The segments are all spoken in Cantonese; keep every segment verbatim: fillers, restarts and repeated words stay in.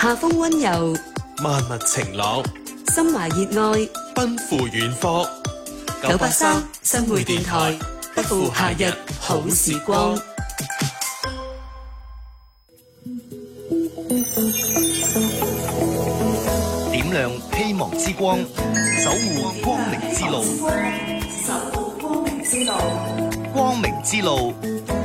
夏風溫柔， 萬物晴朗， 心懷熱愛， 奔赴遠方。 九八三新會電台，不負夏日好時光。 點亮希望之光，守護光明之路。 守護光明之路。 光明之路。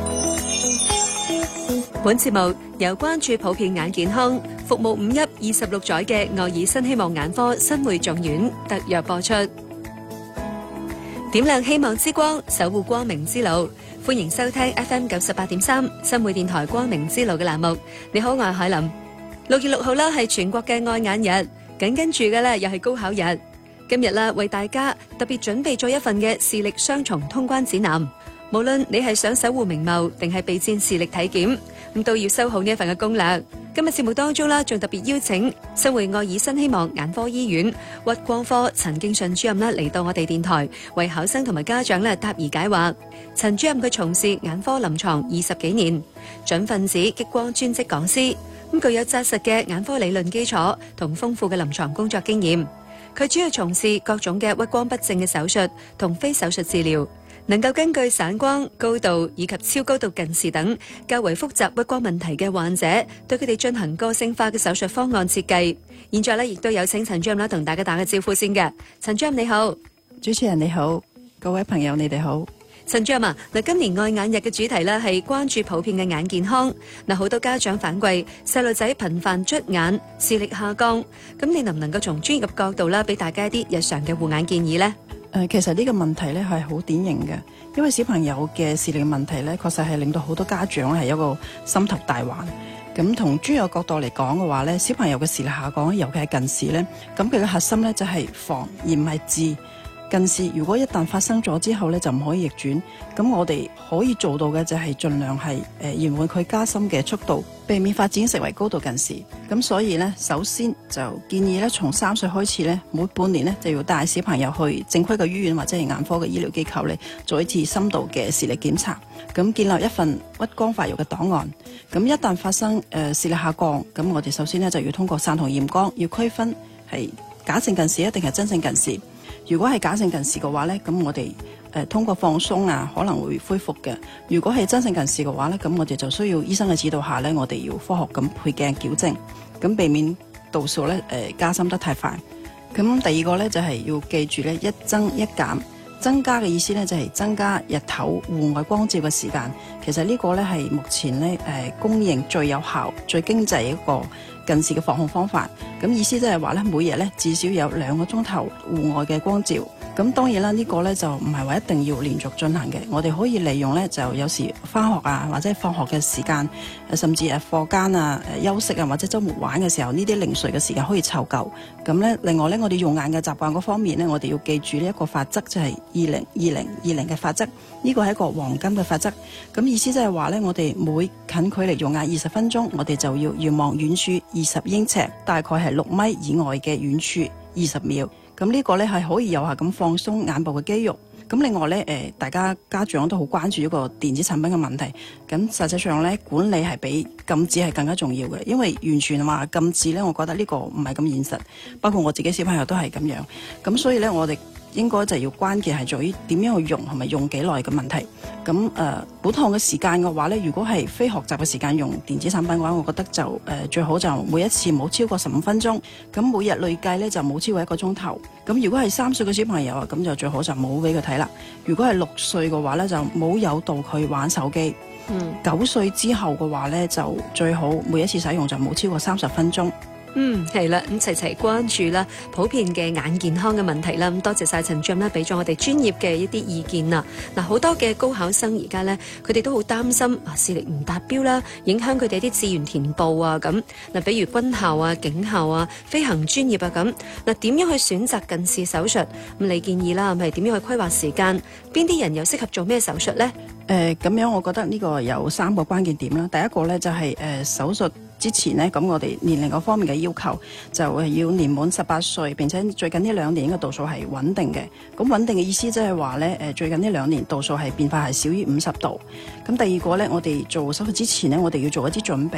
本節目由關注普遍眼健康、服務五邑二十六載嘅愛爾新希望眼科新會總院特約播出。點亮希望之光，守護光明之路。歡迎收聽 F M 九十八點三新會電台光明之路嘅欄目。你好，我係海琳。六月六號啦，係全國嘅愛眼日，緊跟住嘅咧又係高考日。今日啦，為大家特別準備咗一份嘅視力雙重通關指南。無論你係想守護明眸，定係備戰視力體檢，咁都要收好呢一份嘅攻略。今日節目當中啦，仲特別邀請新會愛爾新希望眼科醫院屈光科陳敬順主任啦嚟到我哋電台，為考生同埋家長咧答疑解惑。陳主任佢從事眼科臨床二十幾年，準分子激光專職講師，咁具有紮實嘅眼科理論基礎同豐富嘅臨床工作經驗。佢主要從事各種嘅屈光不正嘅手術同非手術治療，能夠根據散光、高度以及超高度近視等較為複雜屈光問題嘅患者，對佢哋進行個性化嘅手術方案設計。現在呢，亦都有請陳主任啦同大家打個招呼先嘅。陳主任你好。 主持人你好，各位朋友你哋好。 陳主任啊，嗱，今年愛眼日嘅主題咧係關注普遍嘅眼健康。嗱，好多家長反饋細路仔頻繁捽眼、視力下降，咁你能唔能夠從專業嘅角度啦，俾大家一啲日常嘅護眼建議呢？ 誒，其實呢個問題咧係好典型嘅，因為小朋友嘅視力問題咧，確實係令到好多家長係一個心頭大患。咁從專業角度嚟講嘅話咧，小朋友嘅視力下降，尤其係近視咧，咁佢嘅核心咧就係防而唔係治。近視如果一旦發生咗之後咧，就唔可以逆轉。咁我哋可以做到嘅就係盡量係誒延緩佢加深嘅速度，避免發展成為高度近視。咁所以咧，首先就建議咧，從三歲開始咧，每半年咧就要帶小朋友去正規嘅醫院或者係眼科嘅醫療機構咧，做一次深度嘅視力檢查。咁建立一份屈光發育嘅檔案。咁一旦發生誒、呃、視力下降，咁我哋首先咧就要通過散瞳驗光，要區分係假性近視一定係真性近視。如果係假性近視嘅話呢，咁我哋誒、呃、通過放鬆啊，可能會恢復嘅。如果係真性近視嘅話呢，咁我哋就需要醫生嘅指導下呢，我哋要科學咁配鏡矯正，咁避免度數呢誒、呃、加深得太快。咁第二個呢，就係、是、要記住呢，一增一減。增加嘅意思呢，就係、是、增加日頭戶外光照嘅時間。其實呢個呢，係目前呢誒、呃、公認最有效、最經濟一個近視嘅防控方法。咁意思即係話咧，每日咧至少有兩個鐘頭戶外嘅光照。咁當然啦，呢個咧就唔係話一定要連續進行嘅。我哋可以利用咧，就有時返學啊，或者放學嘅時間，甚至誒課間啊、誒休息啊，或者週末玩嘅時候，呢啲零碎嘅時間可以湊夠。咁咧，另外咧，我哋用眼嘅習慣嗰方面咧，我哋要記住呢一個法則，就係二零二零二零嘅法則。呢個係一個黃金嘅法則。咁意思即係話咧，我哋每近距離用眼二十分鐘，我哋就要遙望遠處二十英尺，大概係六米以外嘅遠處二十秒。咁呢個咧係可以有效咁放鬆眼部嘅肌肉。咁另外咧，誒大家家長都好關注一個電子產品嘅問題。咁實際上咧，管理係比禁止係更加重要嘅，因為完全話禁止咧，我覺得呢個唔係咁現實。包括我自己小朋友都係咁樣。咁所以咧，我哋應該就要關鍵係在於點樣去用同埋用幾耐嘅問題。咁誒，本堂嘅時間嘅話咧，如果係非學習嘅時間用電子產品嘅話，我覺得就誒、呃、最好就每一次冇超過十五分鐘。咁每日累計咧就冇超過一個鐘頭。咁如果係三歲嘅小朋友啊，咁就最好就冇俾佢睇啦。如果係六歲嘅話咧，就冇誘導佢玩手機。嗯，九歲之後嘅話咧，就最好每一次使用就冇超過三十分鐘。 嗯，係啦，咁齊齊關注啦，普遍嘅眼健康嘅問題啦。咁多謝晒陳主任咧，俾咗我哋專業嘅一啲意見啦。嗱，好多嘅高考生而家咧，佢哋都好擔心啊，視力唔達標啦，影響佢哋啲志願填報啊咁。嗱，比如軍校啊、警校啊、飛行專業啊咁。嗱，點樣去選擇近視手術？咁你建議啦，係點樣去規劃時間？邊啲人又適合做咩手術呢？ 誒、呃，咁樣我覺得呢個有三個關鍵點啦。第一個咧就係、是、誒、呃、手術之前呢，咁我哋年齡嗰方面嘅要求就係要年滿十八歲，並且最近呢兩年嘅度數係穩定嘅。咁穩定嘅意思即係話咧，誒最近呢兩年度數係變化係少於五十度。咁第二個咧，我哋做手術之前呢，我哋要做一啲準備啦。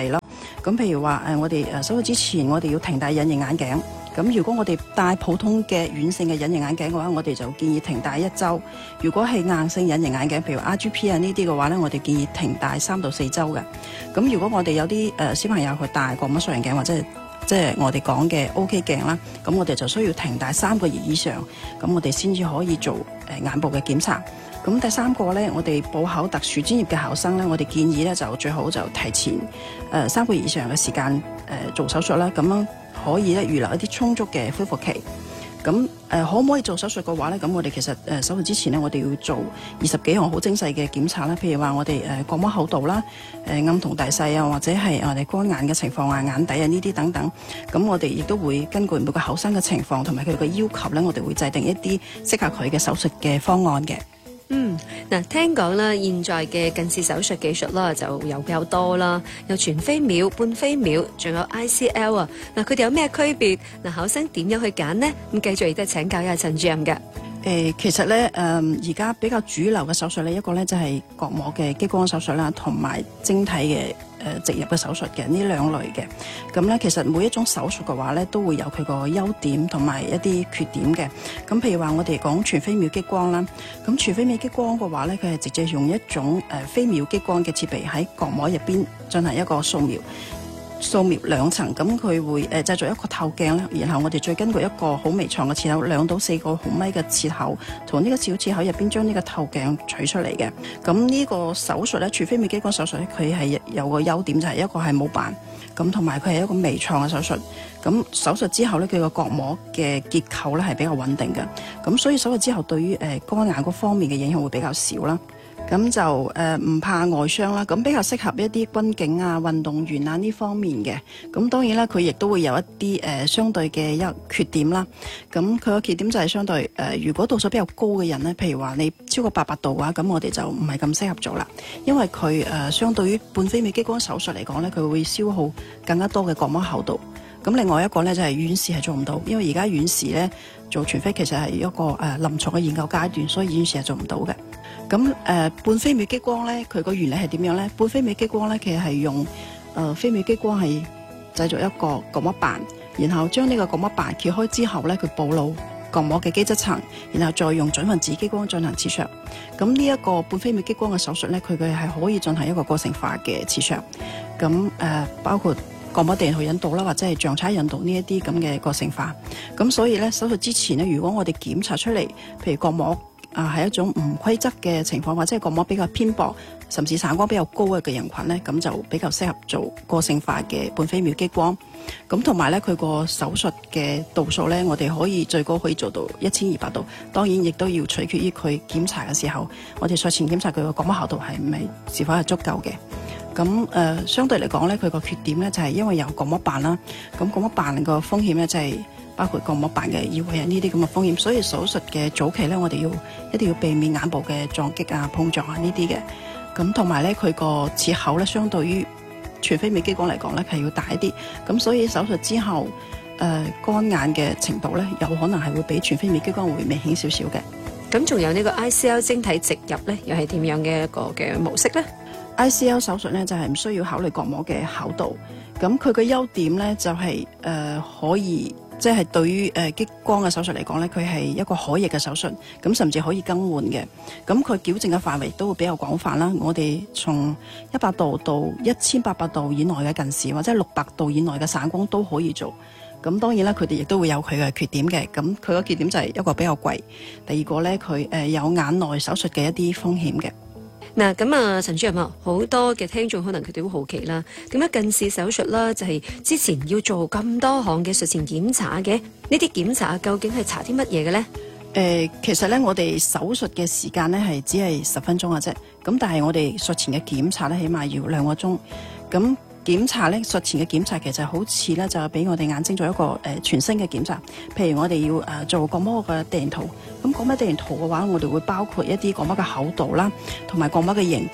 咁譬如話誒，我哋誒手術之前，我哋要停戴隱形眼鏡。咁如果我哋戴普通嘅軟性嘅隱形眼鏡嘅話，我哋就建議停戴一週。如果係硬性隱形眼鏡，譬如 R G P 啊呢啲嘅話咧，我哋建議停戴三到四週嘅。咁如果我哋有啲誒、呃、小朋友佢戴角膜塑形鏡或者係即係我哋講嘅 O K 鏡啦，咁我哋就需要停戴三個月以上，咁我哋先至可以做誒眼部嘅檢查。咁第三個咧，我哋補考特殊專業嘅考生咧，我哋建議咧就最好就提前誒三個月以上嘅時間誒做手術啦，咁樣可以咧預留一啲充足嘅恢復期。咁誒、呃、可唔可以做手術嘅話咧？咁我哋其實誒、呃、手術之前咧，我哋要做二十幾項好精細嘅檢查啦，譬如話我哋誒角膜厚度啦、誒、呃、暗瞳大細啊，或者係我哋乾眼嘅情況啊、眼底啊呢啲等等。咁我哋亦都會根據每個考生嘅情況同埋佢嘅要求咧，我哋會制定一啲適合佢嘅手術嘅方案嘅。 嗯，嗱，聽講啦，現在嘅近視手術技術啦，就有比較多啦，有全飛秒、半飛秒，仲有 I C L 啊。嗱，佢哋有咩區別？嗱，考生點樣去揀呢？咁繼續亦都請教一下陳主任嘅。 誒，其實咧，誒而家比較主流嘅手術咧，一個咧就係角膜嘅激光手術啦，同埋晶體嘅誒植入嘅手術嘅呢兩類嘅。咁咧，其實每一種手術嘅話咧，都會有佢個優點同埋一啲缺點嘅。咁譬如話，我哋講全飛秒激光啦，咁全飛秒激光嘅話咧，佢係直接用一種誒飛秒激光嘅設備喺角膜入邊進行一個掃描。掃描兩層，咁佢會誒製造一個透鏡啦，然後我哋再根據一個好微長嘅切口，兩到四個毫米嘅切口，同呢個小切口入邊將呢個透鏡取出嚟嘅。咁呢個手術咧，全飛秒激光手術咧，佢係有個優點就係一個係冇斑，咁同埋佢係一個微創嘅手術。咁手術之後咧，佢個角膜嘅結構咧係比較穩定嘅。咁所以手術之後對於誒乾眼嗰方面嘅影響會比較少啦。咁就誒唔、呃、怕外傷啦，咁比較適合一啲軍警啊、運動員啊呢方面嘅。咁當然啦，佢亦都會有一啲誒、呃、相對嘅一缺點啦。咁佢個缺點就係相對誒、呃，如果度數比較高嘅人咧，譬如話你超過八百度嘅話，咁我哋就唔係咁適合做啦。因為佢誒、呃、相對於半飛秒激光手術嚟講咧，佢會消耗更加多嘅角膜厚度。咁另外一個咧就係遠視係做唔到，因為而家遠視咧做全飛其實係一個誒、呃、臨床嘅研究階段，所以遠視係做唔到嘅。咁誒、呃、半飛秒激光咧，佢個原理係點樣咧？半飛秒激光咧，其實係用誒、呃、飛秒激光係製造一個角膜板，然後將呢個角膜板揭開之後咧，佢暴露角膜嘅基質層，然後再用準分子激光進行切削。咁呢一個半飛秒激光嘅手術咧，佢嘅係可以進行一個過程化嘅切削。咁誒、呃、包括角膜電荷引導啦，或者係像差引導呢一啲咁嘅過程化。咁所以咧，手術之前咧，如果我哋檢查出嚟，譬如角膜啊係一種唔規則嘅情況，或者係角膜比較偏薄，甚至散光比較高嘅人群咧，咁就比較適合做過程化嘅半飛秒激光。咁同埋咧，佢個手術嘅度數咧，我哋可以最高可以做到一千二百度。當然亦都要取決於佢檢查嘅時候，我哋術前檢查佢個角膜厚度係唔係是否係足夠嘅。咁誒、呃，相對嚟講咧，佢個缺點咧就係、是、因為有角膜斑啦，咁角膜斑個風險咧就係、是、包括角膜斑嘅移位啊呢啲咁嘅風險，所以手術嘅早期咧，我哋要一定要避免眼部嘅撞擊啊、碰撞啊呢啲嘅。咁同埋咧，佢個切口咧，相對於全飛秒激光嚟講咧，係要大一啲。咁所以手術之後，誒、呃、乾眼嘅程度咧，有可能係會比全飛秒激光會明顯少少嘅。 咁仲有呢個 I C L 晶體植入咧，又係點樣嘅一個嘅模式咧？ I C L 手術咧就係、是、唔需要考慮角膜嘅厚度，咁佢嘅優點咧就係、是、誒、呃、可以即係、就是、對於誒、呃、激光嘅手術嚟講咧，佢係一個可逆嘅手術，咁甚至可以更換嘅。咁佢矯正嘅範圍都會比較廣泛啦。我哋從一百度到一千八百度以內嘅近視，或者六百度以內嘅散光都可以做。咁當然啦，佢哋亦都會有佢嘅缺點嘅。咁佢個缺點就係一個比較貴，第二個咧佢誒有眼內手術嘅一啲風險嘅。 嗱，咁啊，陳主任啊，好多嘅聽眾可能佢哋好好奇啦，點解近視手術啦，就係之前要做咁多項嘅術前檢查嘅？呢啲檢查究竟係查啲乜嘢嘅呢？ 誒、呃，其實咧，我哋手術嘅時間咧係只係十分鐘嘅啫，咁但係我哋術前嘅檢查咧，起碼要兩個鐘。咁檢查咧，術前嘅檢查其實好似咧就俾我哋眼睛做一個誒、呃、全身嘅檢查。譬如我哋要誒、呃、做角膜嘅地形圖，咁角膜地形圖嘅話，我哋會包括一啲角膜嘅厚度啦，同埋角膜嘅形態。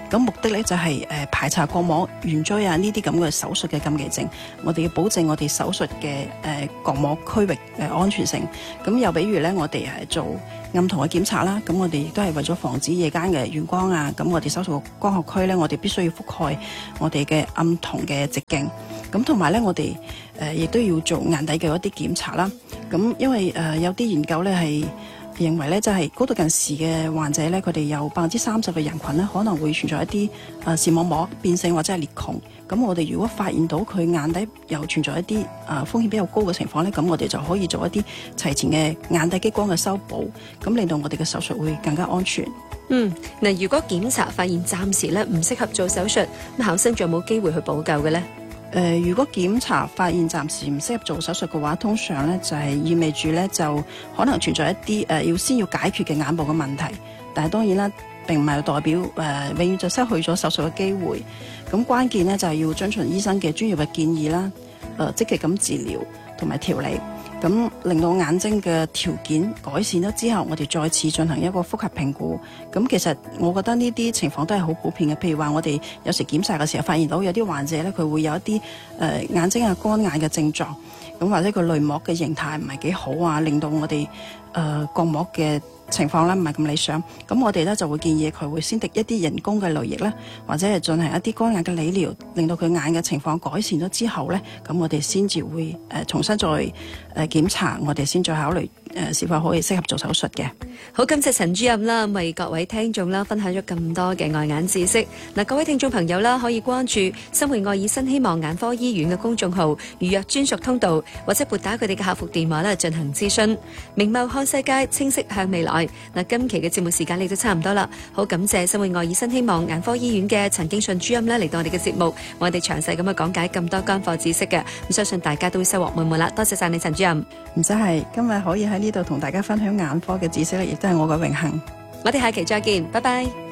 咁目的咧就係誒排查角膜圓錐啊呢啲咁嘅手術嘅禁忌症，我哋要保證我哋手術嘅誒角膜區域嘅安全性。咁又比如咧，我哋係做暗瞳嘅檢查啦，咁我哋亦都係為咗防止夜間嘅眩光啊，咁我哋手術嘅光學區咧，我哋必須要覆蓋我哋嘅暗瞳嘅直徑。咁同埋咧，我哋誒亦都要做眼底嘅一啲檢查啦。咁因為誒、呃、有啲研究咧係認為咧，就係高度近視嘅患者咧，佢哋有百分之三十嘅人群咧，可能會存在一啲誒視網膜變性或者係裂窮。咁我哋如果發現到佢眼底又存在一啲誒、呃、風險比較高嘅情況咧，咁我哋就可以做一啲提前嘅眼底激光嘅修補，咁令到我哋嘅手術會更加安全。 嗯，嗱，如果檢查發現暫時咧唔適合做手術，咁考生仲有冇機會去補救嘅呢？ 誒、呃，如果檢查發現暫時唔適合做手術嘅話，通常咧就係、是、意味住咧就可能存在一啲誒、呃、要先要解決嘅眼部嘅問題，但係當然啦，並唔係代表誒、呃、永遠就失去咗手術嘅機會。咁關鍵咧就係、是、要遵循醫生嘅專業嘅建議啦，誒、呃、積極咁治療同埋調理。咁令到眼睛嘅條件改善咗之後，我哋再次進行一個複核評估。咁其實我覺得呢啲情況都係好普遍嘅。譬如話，我哋有時檢查嘅時候發現到有啲患者咧，佢會有一啲誒、呃、眼睛啊乾眼嘅症狀，咁或者佢淚膜嘅形態唔係幾好啊，令到我哋誒、呃、角膜嘅情況咧唔係咁理想。咁我哋咧就會建議佢會先滴一啲人工嘅淚液咧，或者係進行一啲乾眼嘅理療，令到佢眼嘅情況改善咗之後咧，咁我哋先至會誒、呃、重新再誒、呃、檢查，我哋先再考慮誒、呃、是否可以適合做手術嘅。 好，感謝陳主任啦，為各位聽眾啦分享咗咁多嘅愛眼知識。嗱，各位聽眾朋友啦，可以關注生活愛爾新希望眼科醫院嘅公眾號，預約專屬通道，或者撥打佢哋嘅客服電話咧進行諮詢。明眸看世界，清晰向未來。嗱，今期嘅節目時間嚟到差唔多啦，好感謝生活愛爾新希望眼科醫院嘅陳敬順主任咧嚟到我哋嘅節目，我哋詳細咁樣講解咁多乾貨知識嘅，咁相信大家都會收穫滿滿啦。多謝晒你，陳主任。 唔使係，今日可以喺呢度同大家分享眼科嘅知識咧，亦都係我嘅榮幸。 我哋下期再見，拜拜。